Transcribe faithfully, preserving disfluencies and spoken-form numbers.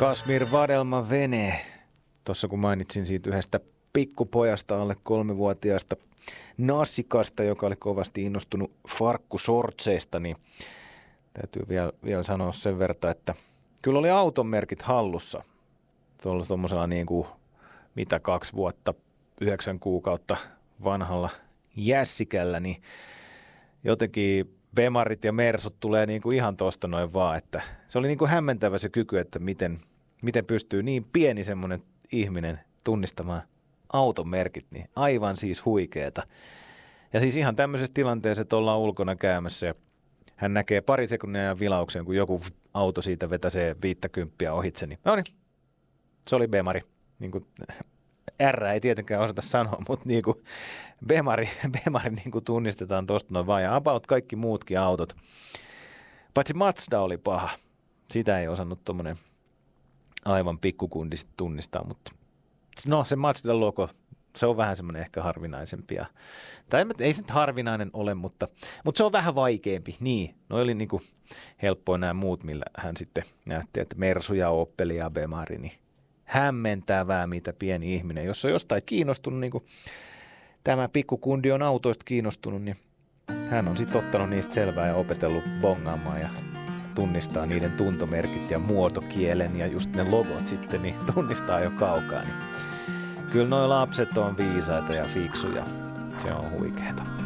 Kazmir Vadelma Vene. Tuossa kun mainitsin siitä yhdestä pikkupojasta, alle kolmevuotiaasta nassikasta, joka oli kovasti innostunut farkkusortseista, niin täytyy vielä, vielä sanoa sen verran, että kyllä oli autonmerkit hallussa. Tuolla tuommoisella niin kuin mitä kaksi vuotta, yhdeksän kuukautta vanhalla jässikällä, niin jotenkin Bemarit ja Mersut tulee niin kuin ihan tosta noin vaan, että se oli niin kuin hämmentävä se kyky, että miten, miten pystyy niin pieni semmoinen ihminen tunnistamaan auton merkit, niin aivan siis huikeeta. Ja siis ihan tämmöisessä tilanteessa, että ollaan ulkona käymässä ja hän näkee pari sekunnin ajan vilauksen, kun joku auto siitä vetäsee viittäkymppiä ohitse, niin no niin, se oli Bemari. Niin kuin R ei tietenkään osata sanoa, mutta niin kuin Bemari, Bemari niin kuin tunnistetaan tuosta noin vaan. Ja about kaikki muutkin autot. Paitsi Mazda oli paha. Sitä ei osannut tuommoinen aivan pikkukundi tunnistaa, mutta no se Mazdan logo, se on vähän semmoinen ehkä harvinaisempi. Ja, tai ei se nyt harvinainen ole, mutta, mutta se on vähän vaikeampi. Niin, no oli niin kuin helppoa nämä muut, millä hän sitten näytti, että Mersu ja Opel ja Bemari, niin hämmentävää, mitä pieni ihminen. Jos on jostain kiinnostunut, niin kuin tämä pikkukundi on autoista kiinnostunut, niin hän on sitten ottanut niistä selvää ja opetellut bongaamaan ja tunnistaa niiden tuntomerkit ja muotokielen ja just ne logot sitten, niin tunnistaa jo kaukaa. Niin kyllä nuo lapset on viisaita ja fiksuja. Se on huikeeta.